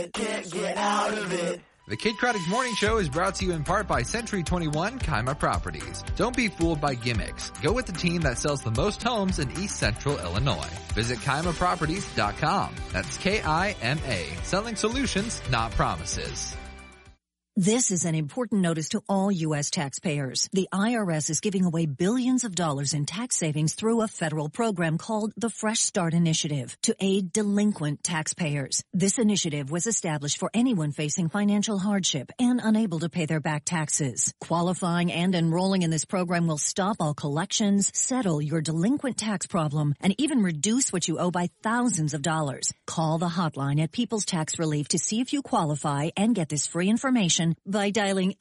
Can't get out of it. The Kid Craddock Morning Show is brought to you in part by Century 21 Kima Properties. Don't be fooled by gimmicks. Go with the team that sells the most homes in East Central Illinois. Visit KimaProperties.com. That's K-I-M-A. Selling solutions, not promises. This is an important notice to all U.S. taxpayers. The IRS is giving away billions of dollars in tax savings through a federal program called the Fresh Start Initiative to aid delinquent taxpayers. This initiative was established for anyone facing financial hardship and unable to pay their back taxes. Qualifying and enrolling in this program will stop all collections, settle your delinquent tax problem, and even reduce what you owe by thousands of dollars. Call the hotline at People's Tax Relief to see if you qualify and get this free information by dialing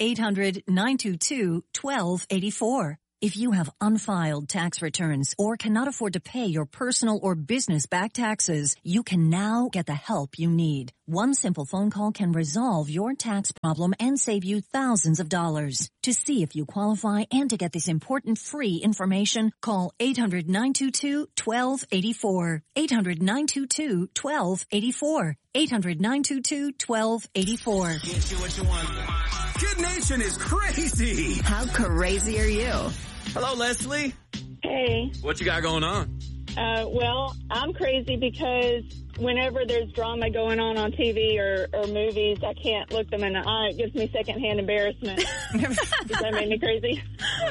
800-922-1284. If you have unfiled tax returns or cannot afford to pay your personal or business back taxes, you can now get the help you need. One simple phone call can resolve your tax problem and save you thousands of dollars. To see if you qualify and to get this important free information, call 800-922-1284. 800-922-1284. 800-922-1284. Get you what you want. Kid Nation is crazy. How crazy are you? Hello, Leslie. Hey. What you got going on? Well, I'm crazy because whenever there's drama going on TV or movies, I can't look them in the eye. It gives me secondhand embarrassment. Does that make me crazy?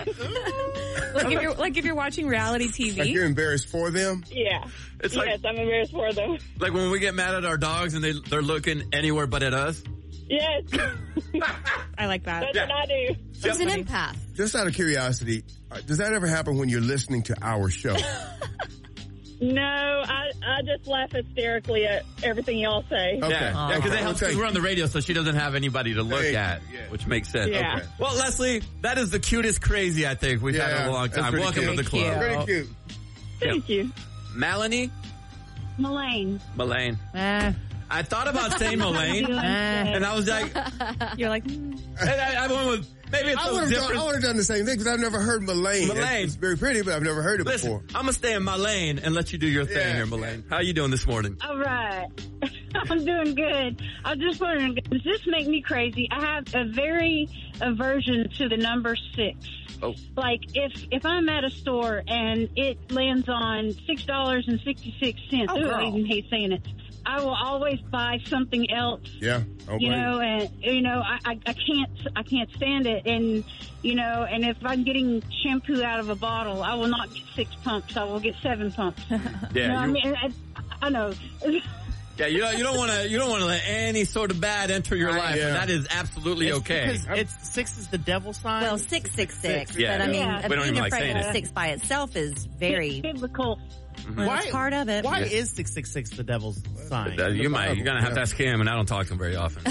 Like if you're watching reality TV? Like you're embarrassed for them? Yeah. It's yes, I'm embarrassed for them. Like when we get mad at our dogs and they're looking anywhere but at us? Yes. I like that. That's what I do. She's an empath. Just out of curiosity, does that ever happen when you're listening to our show? No, I just laugh hysterically at everything y'all say. Okay. Yeah, because it helps because we're on the radio, so she doesn't have anybody to look at, which makes sense. Yeah. Okay. Well, Leslie, that is the cutest crazy I think we've had in a long time. Welcome to the club. Pretty cute. Thank you. Melanie? Melaine. I thought about saying Melaine, and I was like... You're like... And I went with... Maybe it's so different. I would have done the same thing because I've never heard Melaine. It's very pretty, but I've never heard it before. I'm going to stay in my lane and let you do your thing here, Melaine. How you doing this morning? All right. I'm doing good. I was just wondering, does this make me crazy? I have a very aversion to the number 6. Oh. Like, if I'm at a store and it lands on $6.66, I even hate saying it, I will always buy something else. Yeah. Okay. I can't stand it. And, and if I'm getting shampoo out of a bottle, I will not get 6 pumps. I will get 7 pumps. Yeah. I know. Yeah, you don't want to let any sort of bad enter your life, and that is absolutely okay. Because 6 is the devil sign. Well, 666. Yeah. But I mean, We don't even being like afraid saying of it. 6 by itself is very biblical. Well, it's part of it. Why is 666 the devil's sign? You're gonna have to ask him, and I don't talk to him very often.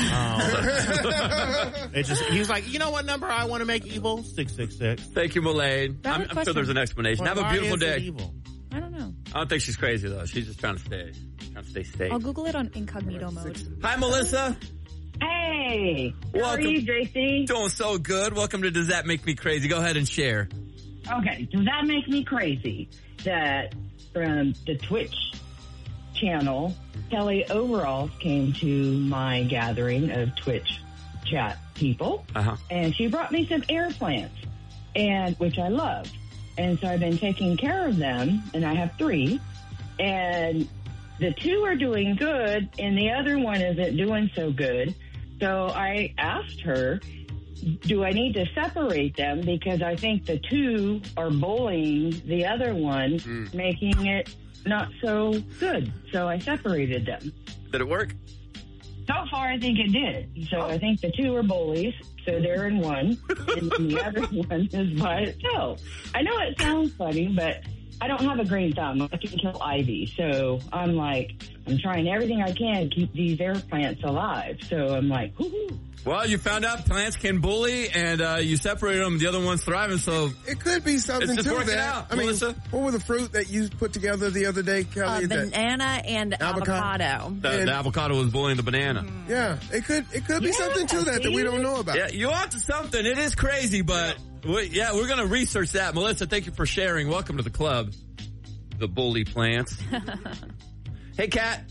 He was like, you know what number I want to make evil? 666. Thank you, Melaine. I'm sure there's an explanation. Well, have a beautiful day. Evil? I don't know. I don't think she's crazy though. She's just trying to stay safe. I'll Google it on incognito mode. Hi, Melissa. Hey. Welcome. How are you, JC? Doing so good. Welcome to Does That Make Me Crazy? Go ahead and share. Okay. Does that make me crazy that from the Twitch channel, Kelly Overalls came to my gathering of Twitch chat people, and she brought me some air plants, which I love. And so I've been taking care of them, and I have 3, and the 2 are doing good, and the other one isn't doing so good. So I asked her, do I need to separate them? Because I think the 2 are bullying the other one, making it not so good. So I separated them. Did it work? So far, I think it did. So I think the 2 are bullies, so they're in one, and the other one is by itself. I know it sounds funny, but I don't have a green thumb. I can kill ivy. So I'm trying everything I can to keep these air plants alive. So I'm like, whoo-hoo. Well, you found out plants can bully, and you separated them. The other one's thriving, so it could be something it's just to working that. out. I mean, Melissa? What were the fruit that you put together the other day, Kelly? Banana and avocado. The avocado was bullying the banana. Yeah, it could be something to that we don't know about. Yeah, you ought to something. It is crazy, but we're going to research that. Melissa, thank you for sharing. Welcome to the club, the bully plants. Hey, Kat.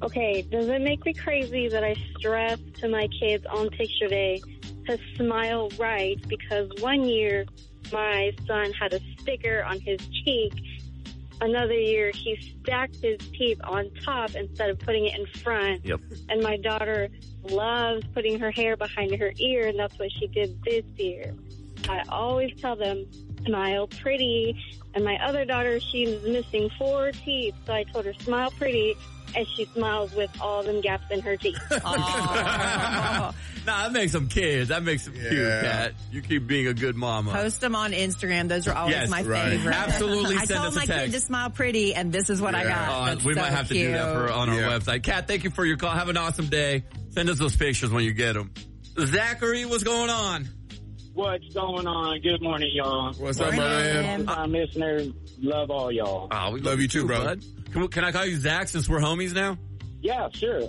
Okay, does it make me crazy that I stress to my kids on picture day to smile right? Because one year my son had a sticker on his cheek. Another year he stacked his teeth on top instead of putting it in front. Yep. And my daughter loves putting her hair behind her ear, and that's what she did this year. I always tell them, smile pretty. And my other daughter, she's missing 4 teeth, so I told her, smile pretty, and she smiles with all them gaps in her teeth. Nah, that makes them kids. That makes them cute, Kat. You keep being a good mama. Post them on Instagram. Those are always my favorite. Absolutely. I Send told us a my text. kid to smile pretty, and this is what I got. We might have to do that on our website. Kat, thank you for your call. Have an awesome day. Send us those pictures when you get them. Zachary, what's going on? What's going on? Good morning, y'all. What's up, my man? I'm listener. Love all y'all. Oh, we love you too, bro. Can I call you Zach since we're homies now? Yeah, sure.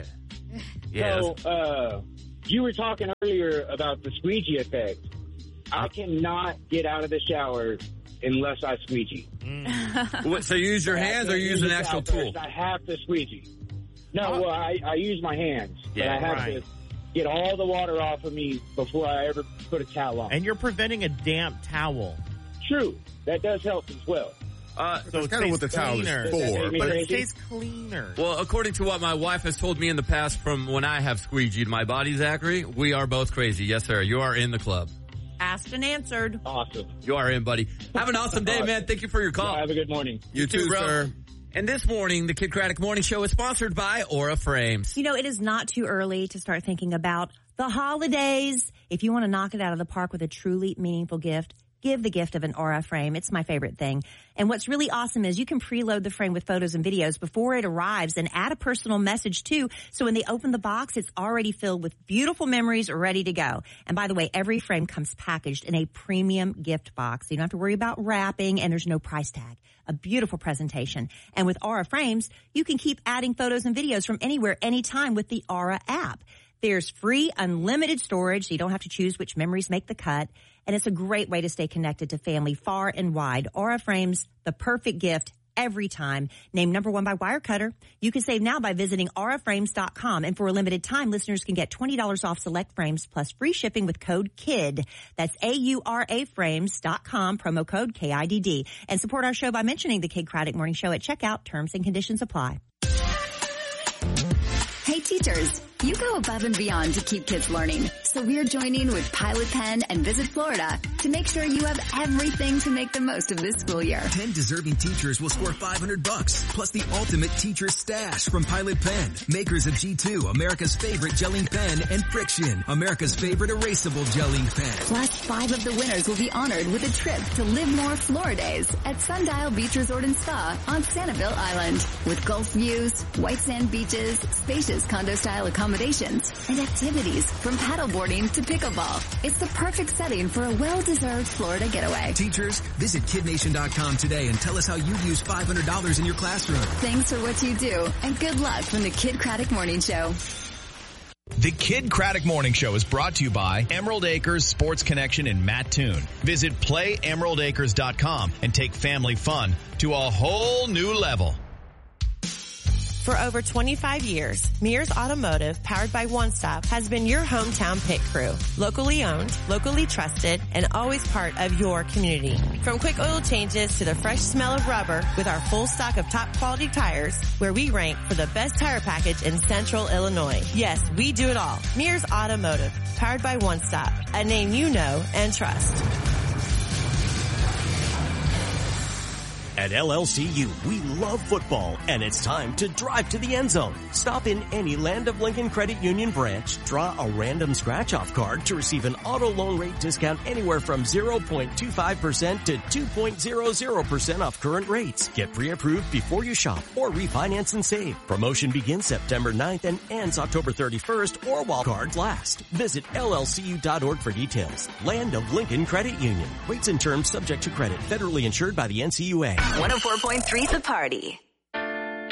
Yeah. So, you were talking earlier about the squeegee effect. I cannot get out of the shower unless I squeegee. So you use your hands or you use an actual tool? I have to squeegee. No, well, I use my hands. Yeah, but I have to get all the water off of me before I ever put a towel on. And you're preventing a damp towel. True. That does help as well. So that's kind of what the towel is for. But it stays cleaner. Well, according to what my wife has told me in the past from when I have squeegeed my body, Zachary, we are both crazy. Yes, sir. You are in the club. Asked and answered. Awesome. You are in, buddy. Have an awesome day, man. Thank you for your call. Yeah, have a good morning. You too, bro. sir. And this morning, the Kid Craddock Morning Show is sponsored by Aura Frames. You know, it is not too early to start thinking about the holidays. If you want to knock it out of the park with a truly meaningful gift, give the gift of an Aura frame. It's my favorite thing. And what's really awesome is you can preload the frame with photos and videos before it arrives and add a personal message too. So when they open the box, it's already filled with beautiful memories ready to go. And by the way, every frame comes packaged in a premium gift box. So you don't have to worry about wrapping, and there's no price tag. A beautiful presentation. And with Aura frames, you can keep adding photos and videos from anywhere, anytime with the Aura app. There's free, unlimited storage, so you don't have to choose which memories make the cut. And it's a great way to stay connected to family far and wide. Aura Frames, the perfect gift every time. Named #1 by Wirecutter. You can save now by visiting auraframes.com. And for a limited time, listeners can get $20 off select frames plus free shipping with code KID. That's AURAFrames.com, promo code KIDD. And support our show by mentioning the Kid Craddock Morning Show at checkout. Terms and conditions apply. Hey teachers, you go above and beyond to keep kids learning. So we're joining with Pilot Pen and Visit Florida to make sure you have everything to make the most of this school year. 10 deserving teachers will score $500 plus the ultimate teacher stash from Pilot Pen, makers of G2, America's favorite gelling pen, and Friction, America's favorite erasable gelling pen. Plus 5 of the winners will be honored with a trip to Live More Floridays at Sundial Beach Resort and Spa on Sanibel Island. With Gulf views, white sand beaches, spacious condo-style accommodations, and activities from paddleboarding to pickleball. It's the perfect setting for a well-deserved Florida getaway. Teachers, visit KidNation.com today and tell us how you'd use $500 in your classroom. Thanks for what you do, and good luck from the Kid Craddock Morning Show. The Kid Craddock Morning Show is brought to you by Emerald Acres Sports Connection in Mattoon. Visit PlayEmeraldAcres.com and take family fun to a whole new level. For over 25 years, Mears Automotive, powered by One Stop, has been your hometown pit crew. Locally owned, locally trusted, and always part of your community. From quick oil changes to the fresh smell of rubber, with our full stock of top quality tires, where we rank for the best tire package in Central Illinois. Yes, we do it all. Mears Automotive, powered by One Stop, a name you know and trust. At LLCU, we love football, and it's time to drive to the end zone. Stop in any Land of Lincoln Credit Union branch, draw a random scratch-off card to receive an auto loan rate discount anywhere from 0.25% to 2.00% off current rates. Get pre-approved before you shop or refinance and save. Promotion begins September 9th and ends October 31st or while cards last. Visit llcu.org for details. Land of Lincoln Credit Union. Rates and terms subject to credit. Federally insured by the NCUA. 104.3 The Party.